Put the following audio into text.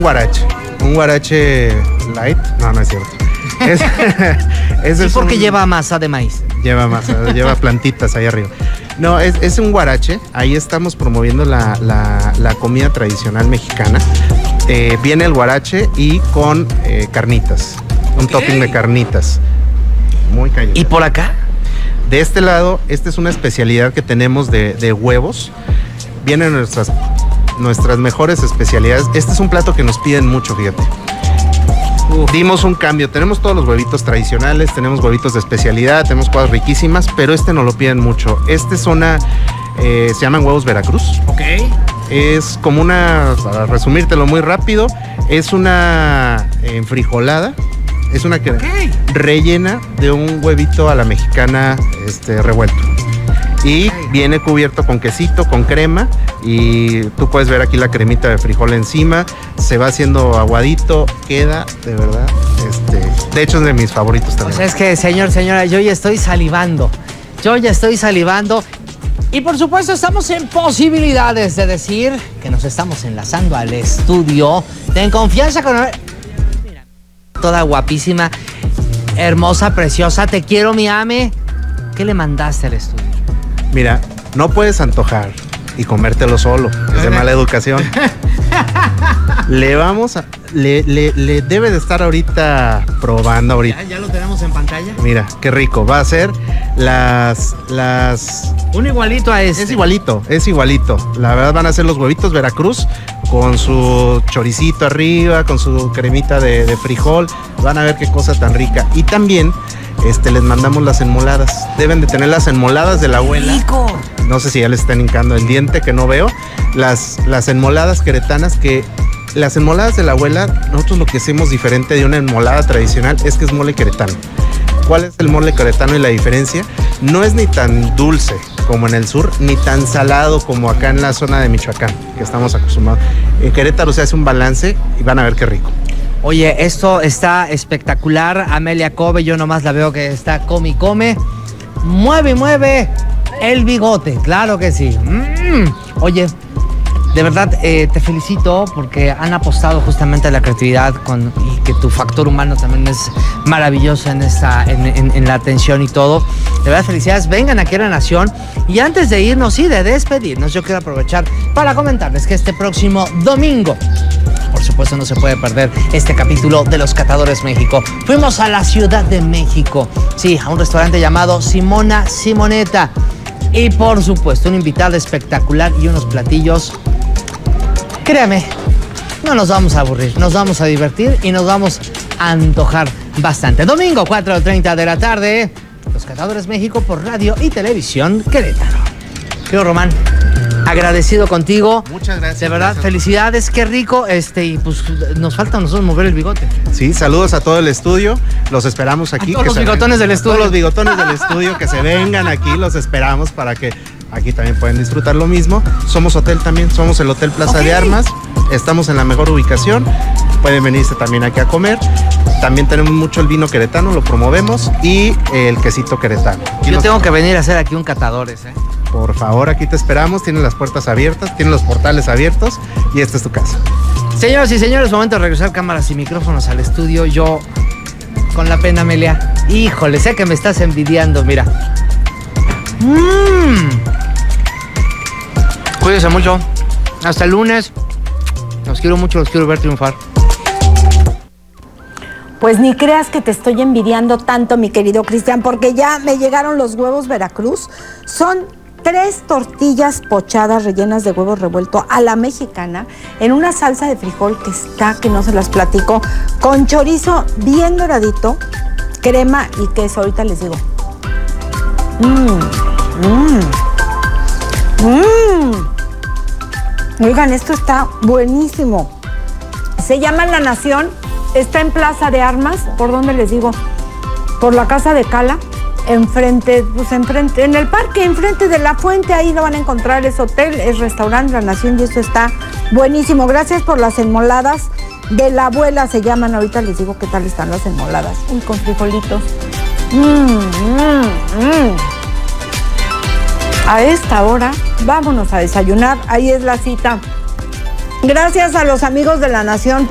Un guarache light. No es cierto. Es porque lleva masa de maíz. Lleva masa, lleva plantitas ahí arriba. No, es un guarache. Ahí estamos promoviendo la comida tradicional mexicana. Viene el guarache y con carnitas. Un topping de carnitas. Muy callado. ¿Y por acá? De este lado, esta es una especialidad que tenemos de huevos. Vienen nuestras mejores especialidades. Este es un plato que nos piden mucho, fíjate. Dimos un cambio. Tenemos todos los huevitos tradicionales, tenemos huevitos de especialidad, tenemos cosas riquísimas, pero este nos lo piden mucho. Este es se llaman huevos Veracruz. Ok. Es como para resumírtelo muy rápido, es una enfrijolada. Es una que rellena de un huevito a la mexicana revuelto. Y viene cubierto con quesito, con crema. Y tú puedes ver aquí la cremita de frijol encima. Se va haciendo aguadito. Queda, de verdad. De hecho, es de mis favoritos también. O sea, es que, señora, yo ya estoy salivando. Y por supuesto, estamos en posibilidades de decir que nos estamos enlazando al estudio. Ten confianza con... Mira, toda guapísima, hermosa, preciosa. Te quiero, mi ame. ¿Qué le mandaste al estudio? Mira, no puedes antojar y comértelo solo. Es de mala educación. Le debe de estar ahorita probando ahorita. ¿Ya lo tenemos en pantalla? Mira, qué rico. Va a ser un igualito a este. Es igualito. La verdad van a ser los huevitos Veracruz con su choricito arriba, con su cremita de frijol. Van a ver qué cosa tan rica. Y también les mandamos las enmoladas. Deben de tener las enmoladas de la abuela. ¡Rico! No sé si ya les están hincando el diente, que no veo. Las enmoladas queretanas, que las enmoladas de la abuela, nosotros lo que hacemos diferente de una enmolada tradicional es que es mole queretano. ¿Cuál es el mole queretano y la diferencia? No es ni tan dulce como en el sur, ni tan salado como acá en la zona de Michoacán, que estamos acostumbrados. En Querétaro se hace un balance y van a ver qué rico. Oye, esto está espectacular. Amelia Cove, yo nomás la veo que está come. Mueve el bigote, claro que sí. Oye, de verdad te felicito porque han apostado justamente a la creatividad y que tu factor humano también es maravilloso en la atención y todo. De verdad, felicidades. Vengan aquí a La Nación. Y antes de irnos y de despedirnos, yo quiero aprovechar para comentarles que este próximo domingo, por supuesto, no se puede perder este capítulo de Los Catadores México. Fuimos a la Ciudad de México, sí, a un restaurante llamado Simona Simonetta. Y por supuesto, un invitado espectacular y unos platillos. Créame, no nos vamos a aburrir, nos vamos a divertir y nos vamos a antojar bastante. Domingo, 4:30 de la tarde, Los Catadores México por Radio y Televisión Querétaro. Querido Román, agradecido contigo. Muchas gracias. De verdad, gracias. Felicidades, qué rico. Y pues nos falta a nosotros mover el bigote. Sí, saludos a todo el estudio. Los esperamos aquí. A todos los bigotones del estudio. Todos los bigotones del estudio que se vengan aquí, los esperamos para que aquí también pueden disfrutar lo mismo. Somos hotel también, somos el Hotel Plaza de Armas. Estamos en la mejor ubicación. Pueden venirse también aquí a comer. También tenemos mucho el vino queretano, lo promovemos, y el quesito queretano. Yo tengo que venir a hacer aquí un catadores, ¿eh? Por favor, aquí te esperamos. Tienen las puertas abiertas, tienen los portales abiertos y esta es tu casa. Señoras y señores, momento de regresar cámaras y micrófonos al estudio. Yo, con la pena, Amelia. Híjole, sé que me estás envidiando, mira. Cuídense mucho. Hasta el lunes. Los quiero mucho, los quiero ver triunfar. Pues ni creas que te estoy envidiando tanto, mi querido Cristian, porque ya me llegaron los huevos Veracruz. Son 3 tortillas pochadas rellenas de huevo revuelto a la mexicana en una salsa de frijol que no se las platico, con chorizo bien doradito, crema y queso. Ahorita les digo. Oigan, esto está buenísimo. Se llama La Nación. Está en Plaza de Armas. ¿Por dónde les digo? Por la Casa de Cala. Enfrente, en el parque, enfrente de la fuente. Ahí lo van a encontrar. Es hotel, es restaurante La Nación y esto está buenísimo. Gracias por las enmoladas de la abuela, se llaman. Ahorita les digo qué tal están las enmoladas. Uy, con frijolitos. A esta hora, vámonos a desayunar. Ahí es la cita. Gracias a los amigos de La Nación.